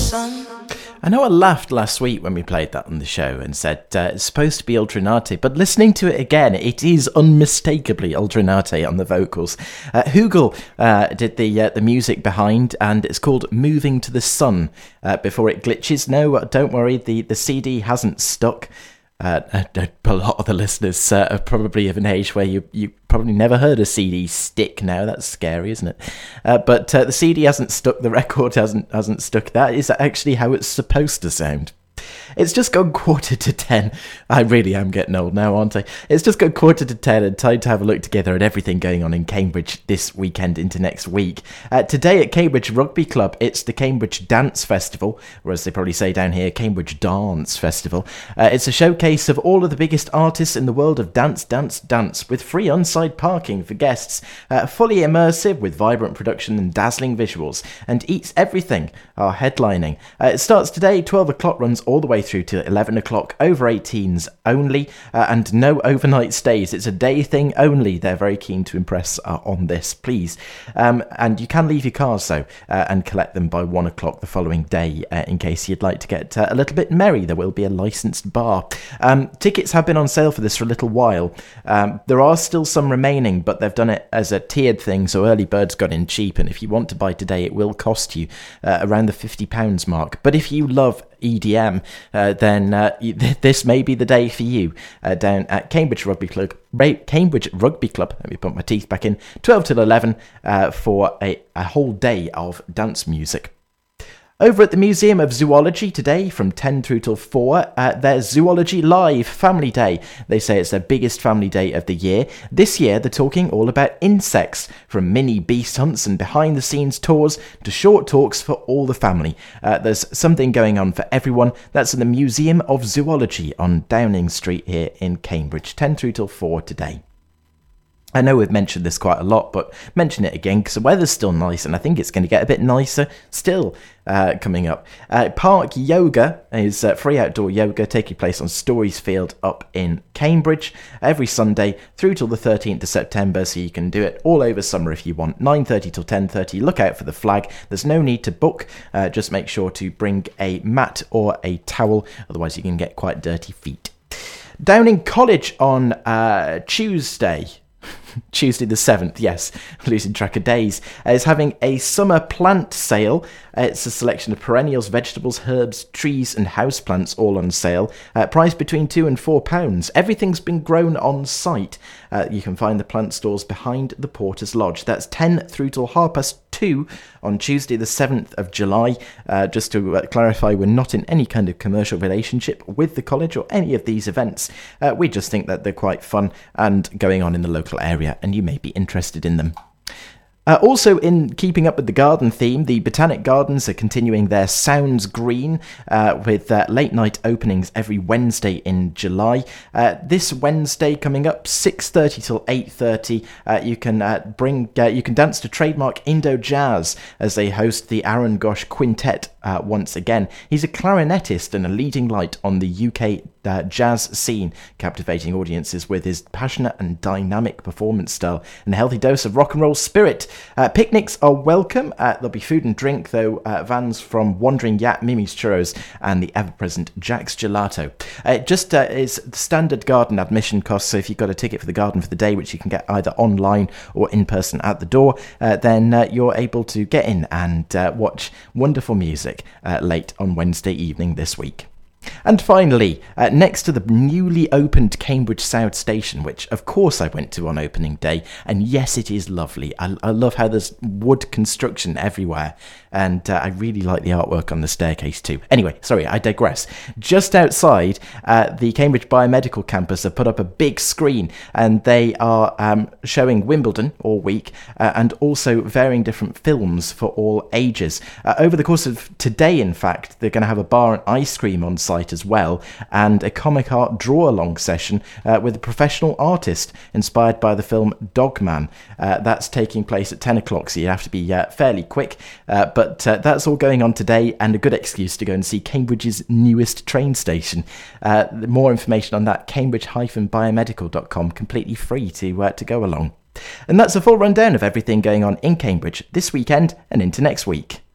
I know I laughed last week when we played that on the show and said it's supposed to be Ultranate, but listening to it again, it is unmistakably Ultranate on the vocals. Hugel did the music behind, and it's called Moving to the Sun before it glitches. No, don't worry, the CD hasn't stuck. A lot of the listeners are probably of an age where you probably never heard a CD stick now. That's scary, isn't it? But the CD hasn't stuck, the record hasn't stuck. That is actually how it's supposed to sound. It's just gone 9:45. I really am getting old now, aren't I? It's just gone 9:45 and time to have a look together at everything going on in Cambridge this weekend into next week. Today at Cambridge Rugby Club, it's the Cambridge Dance Festival, or as they probably say down here, Cambridge Dance Festival. It's a showcase of all of the biggest artists in the world of dance, with free on-site parking for guests, fully immersive with vibrant production and dazzling visuals, and Eats Everything are headlining. It starts today, 12 o'clock, runs all the way through to 11 o'clock, over 18s only, and no overnight stays. It's a day thing only. They're very keen to impress on this, please. And you can leave your cars, though, and collect them by 1 o'clock the following day, in case you'd like to get a little bit merry. There will be a licensed bar. Tickets have been on sale for this for a little while. There are still some remaining, but they've done it as a tiered thing, so early birds got in cheap, and if you want to buy today, it will cost you around the £50 mark. But if you love EDM, then this may be the day for you down at Cambridge Rugby Club. Cambridge Rugby Club, let me put my teeth back in, 12 till 11 for a whole day of dance music. Over at the Museum of Zoology today, from 10 through till 4, there's Zoology Live Family Day. They say it's their biggest family day of the year. This year, they're talking all about insects, from mini beast hunts and behind-the-scenes tours to short talks for all the family. There's something going on for everyone. That's in the Museum of Zoology on Downing Street here in Cambridge, 10 through till 4 today. I know we've mentioned this quite a lot, but mention it again because the weather's still nice, and I think it's going to get a bit nicer still coming up. Park Yoga is free outdoor yoga taking place on Stories Field up in Cambridge every Sunday through till the 13th of September, so you can do it all over summer if you want. 9:30 till 10:30. Look out for the flag. There's no need to book. Just make sure to bring a mat or a towel, otherwise you can get quite dirty feet. Downing College on Tuesday the 7th, yes, losing track of days, is having a summer plant sale. It's a selection of perennials, vegetables, herbs, trees and houseplants all on sale. Priced between £2 and £4. Everything's been grown on site. You can find the plant stores behind the Porter's Lodge. That's 10 through till 2:30 on Tuesday the 7th of July. Just to clarify, we're not in any kind of commercial relationship with the college or any of these events. We just think that they're quite fun and going on in the local area, and you may be interested in them. Also, in keeping up with the garden theme, the Botanic Gardens are continuing their Sounds Green with late night openings every Wednesday in July. This Wednesday coming up, 6:30 till 8:30, you can dance to trademark Indo Jazz as they host the Aaron Gosh Quintet once again. He's a clarinetist and a leading light on the UK jazz scene, captivating audiences with his passionate and dynamic performance style and a healthy dose of rock and roll spirit. Picnics are welcome. There'll be food and drink, though. Vans from Wandering Yat, Mimi's Churros, and the ever-present Jack's Gelato. It just is the standard garden admission cost, so if you've got a ticket for the garden for the day, which you can get either online or in person at the door, then you're able to get in and watch wonderful music late on Wednesday evening this week. And finally, next to the newly opened Cambridge South Station, which of course I went to on opening day, and yes, it is lovely. I love how there's wood construction everywhere, and I really like the artwork on the staircase too. Anyway, sorry, I digress. Just outside, the Cambridge Biomedical campus have put up a big screen, and they are showing Wimbledon all week, and also varying different films for all ages. Over the course of today, in fact, they're going to have a bar and ice cream on site as well, and a comic art draw-along session with a professional artist inspired by the film Dogman. That's taking place at 10 o'clock, so you have to be fairly quick, but that's all going on today, and a good excuse to go and see Cambridge's newest train station. More information on that, cambridge-biomedical.com, completely free to go along. And that's a full rundown of everything going on in Cambridge this weekend and into next week.